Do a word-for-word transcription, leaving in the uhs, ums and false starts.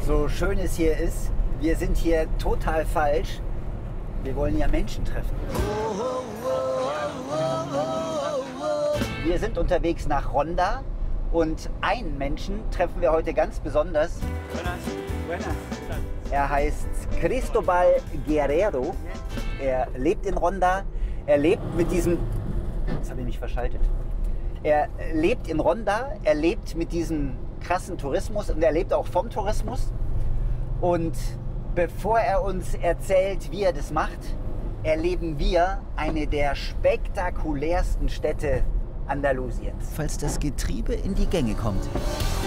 So schön es hier ist, wir sind hier total falsch. Wir wollen ja Menschen treffen. Wir sind unterwegs nach Ronda und einen Menschen treffen wir heute ganz besonders. Er heißt Cristobal Guerrero. Er lebt in Ronda. Er lebt mit diesem... Jetzt habe ich mich verschaltet. Er lebt in Ronda. Er lebt mit diesem krassen Tourismus und er lebt auch vom Tourismus. Und bevor er uns erzählt, wie er das macht, erleben wir eine der spektakulärsten Städte Andalusiens. Falls das Getriebe in die Gänge kommt.